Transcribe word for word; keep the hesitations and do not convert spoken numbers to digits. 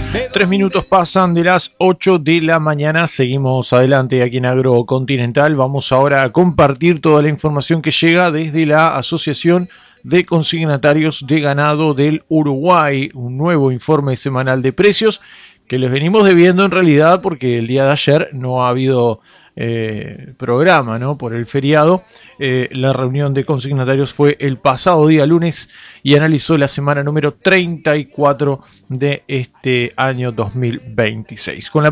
Tres minutos pasan de las ocho de la mañana. Seguimos adelante aquí en Agrocontinental. Vamos ahora a compartir toda la información que llega desde la Asociación de Consignatarios de Ganado del Uruguay. Un nuevo informe semanal de precios que les venimos debiendo en realidad porque el día de ayer no ha habido eh, programa, ¿no? Por el feriado. Eh, la reunión de consignatarios fue el pasado día lunes y analizó la semana número treinta y cuatro de este año dos mil veintiséis. Con la